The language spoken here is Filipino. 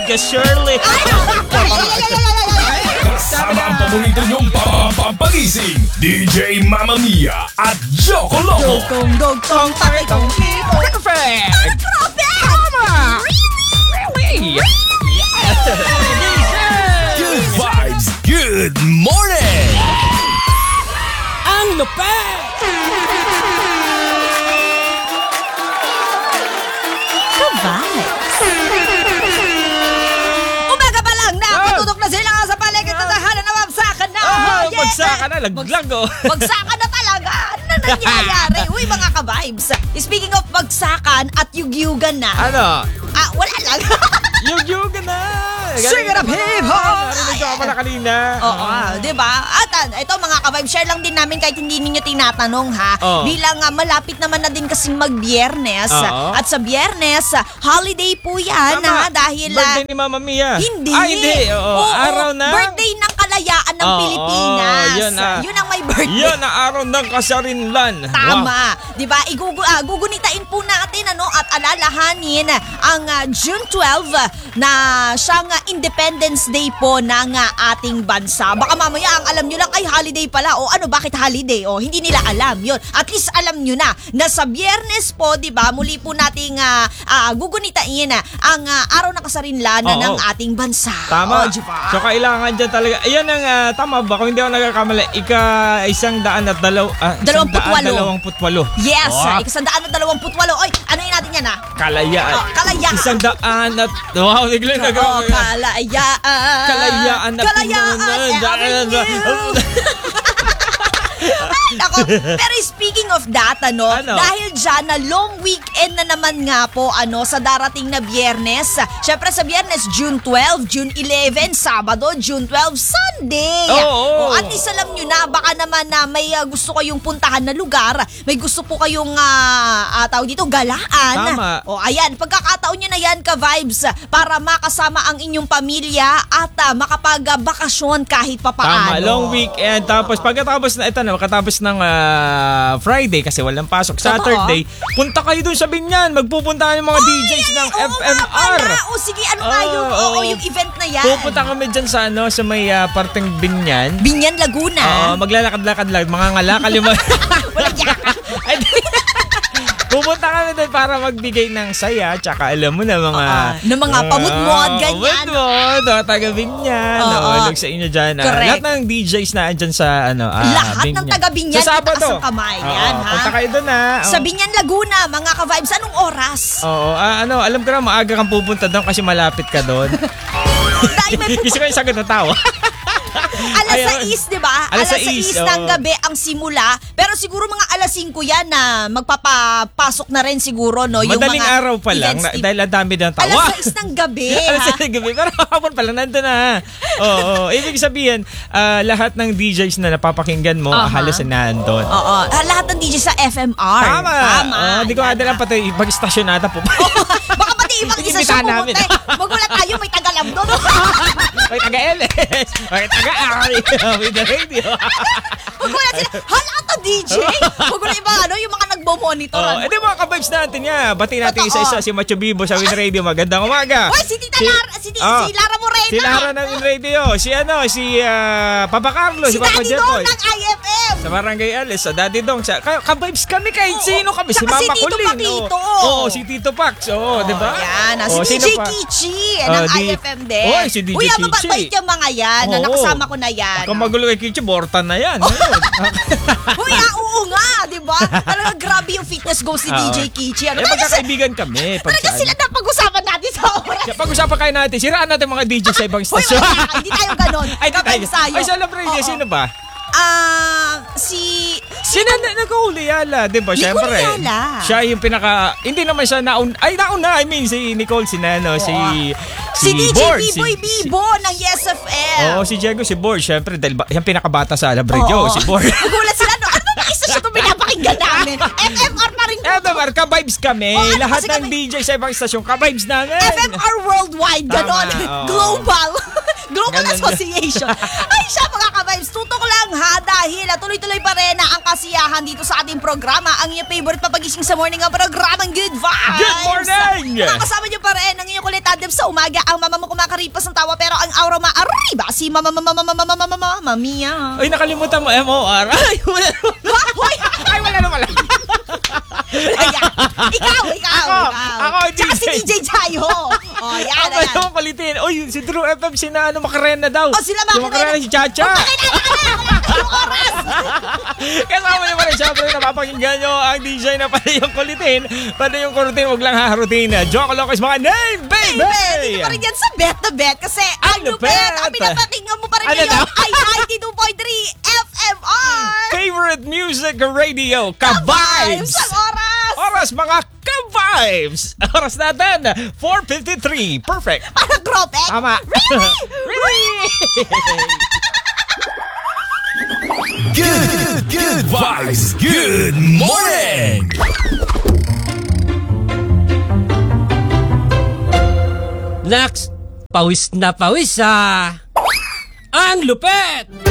ka, Shirley. Kasama ang paborito niyong pampagising, DJ Mamma Mia at Joko Loco. Dugtong, takitong, perfect! Tama! Really? Good vibes, good morning! Ang lupet! Umaga pa lang, nakatutok na sila sa paligid ng tahanan na wabsakan na. Bagsakan na, laglag oh. Bagsakan na talaga. Ano nangyayari? Uy, mga ka-vibes. Speaking of bagsakan at yugyugan na. Ano? Wala lang. Yugyugan na! Sing it up, hip-hop! Narinig ko pala kanina. Oo, di ba? At ito mga ka-vibe, share lang din namin kahit hindi ninyo tinatanong ha. Bilang malapit naman na din kasing mag-Biyernes. At sa Biyernes, holiday po yan ha. Dahil birthday ni Mamma Mia. Hindi. Hindi. Oo. Araw na. Birthday ng kalayaan ng Pilipinas. Yun ang may birthday. Yun ang araw ng kasarinlan. Tama. Wow. Diba? Gugunitain po natin at alalahanin ang June 12 na siyang Independence Day po ng ating bansa. Baka mamaya ang alam nyo lang ay holiday pala. Bakit holiday? Hindi nila alam yun. At least alam nyo na sa Biyernes po, diba, muli po nating gugunitain ang araw ng kasarinlan ng ating bansa. Tama. So kailangan dyan talaga. Ayan ang tama ba? Kung hindi ako nagkakamali, 128. Yes, 128. Oy, ano yun natin yan Kalayaan. Kalayaan. 100 wow, bigla na Kalayaan na Ako, pero speaking of that, dahil dyan na long weekend na naman nga po sa darating na Biyernes. Syempre sa Biyernes, June 12, June 11, Sabado, June 12, Sunday. At least alam nyo na, baka naman may gusto kayong puntahan na lugar, may gusto po kayong tawag dito, galaan. Tama. Ayan, pagkakataon nyo na yan ka-vibes para makasama ang inyong pamilya at makapag-bakasyon kahit papaano. Tama, long weekend. Tapos pagkatapos na ito makatapos ng Friday kasi walang pasok, Saturday, punta kayo dun sa Binyan. Magpupuntahan yung mga DJs ng FMR. Sige, yung event na yan. Pupunta kami dyan sa may parteng Binyan. Binyan, Laguna. Maglalakad-lakad lang, mga ngalakal yung mga... Walang yaka. Pupunta kami doon para magbigay ng saya, tsaka alam mo na mga pamudmod, ganyan. Taga Binyan. Huwag sa inyo dyan. Correct. Lahat ng DJs na dyan sa lahat Binyan. ng taga Binyan, sa Sabado. itaas ang kamay. Yan, punta kayo doon Sa Binyan, Laguna, mga ka-vibes, anong oras? Alam ko na maaga kang pupunta doon kasi malapit ka doon. Kasi kayo sagot na tao. Alas 6, di ba? Alas 6 ng gabi ang simula. Pero siguro mga alas 5 yan na magpapapasok na rin siguro, no? Yung Madaling mga araw pa lang dahil ang dami ng tawa. Alas 6 ng gabi, Alas 6 ng gabi. Pero hapon pa lang, nandun na. Ibig sabihin, lahat ng DJs na napapakinggan mo, halos na nandun. Lahat ng DJs sa FMR. Tama. Hindi ko nga lang pati pag-istasyon nata po. Baka pati ibang isa siya pumunta. Magulat tayo, may taga-lab doon. May taga-LS. May taga-R. With the radio. Magulat sila. Hala ka to, DJ. Magulat iba, yung mga nagbo-monitor. Edi mga ka-vibes natin bati natin isa-isa. Si Macho Bibo sa Win Radio. Magandang umaga. Uy, si Tita Lara. Si Lara Moreno. Si Lara ng Win Radio. Si Papa Carlo. Si Papa Daddy Dong ng IFM. Sa Barangay Alice. Sa Daddy Dong. Ka-vibes kami kahit sino kami. Si Mama Colleen. Si Tito Pax. Di ba? Yan. Si DJ Kichi ng IFM din. Si DJ Kichi. Uy, mababait yung mga yan. Nakasama ko na yan. Kung magulo kay Kichi, Bortan na yan. Uy, oo nga, di ba? Talaga grabe yung fitness goals ni DJ Kichi. Magkakaibigan kami. Talaga sila na pag-usapan natin sa oras. Pag-usapan kayo natin, siraan natin mga DJ sa ibang stasyon. Hindi tayo ganon. Sa Love Radio, sino ba? Sino nag-uli yala, di ba? Siyempre. Siya yung hindi naman siya nauna. I mean, si Nicole, si DJ Borg, B-Boy Bibo ng Yes FM. Si Diego, si Borg. Siyempre, dahil yung pinakabata sa Love Radio, si Borg. Nagulat sila, ano ba isa siya itong pinapakinggan namin? FMR pa rin. FMR, ka-vibes kami. Lahat ng DJ sa ibang stasyon, ka-vibes namin. FMR worldwide, ganon. Global Association. Ay siya mga ka-vibes, tutok lang dahil tuloy-tuloy pa rin ang kasiyahan dito sa ating programa. Ang inyong favorite papagising sa morning ang programang Good Vibes. Good morning! Nakakasama niyo pa rin ang inyong kulit adem sa umaga. Ang mama mo kumakaripas ng tawa pero ang aura maariba si Mama Mia. Ay, nakalimutan mo, MOR. Ay, wala naman. Hoy! Ay, wala naman. Ayan. Ikaw. Ako, Tsaka si DJ Jayo. Oh, yan. Ako yung kulitin. Uy, si True FM, Macarena daw. Oh, sila Si Macarena, si Chacha. Yung oras. Kasama niyo pa rin, syempre, napapakinggan nyo ang DJ na pala yung kulitin. Pala yung kulitin, huwag lang haharutin. Joke Loco is mga name, baby! Dito pa rin yan sa Bet na Bet kasi ang lupet. Ang pinapakinggan mo pa rin Ano ngayon daw? ay 92.3 FMR. Favorite music radio, Ka-Vibes! Ang oras. Oras, mga Ka-Vibes! Oras natin, 4:53. Perfect. Parang Gropek. Tama. Really? Good vibes. Good morning. Next, pawis na pawis Ang lupet!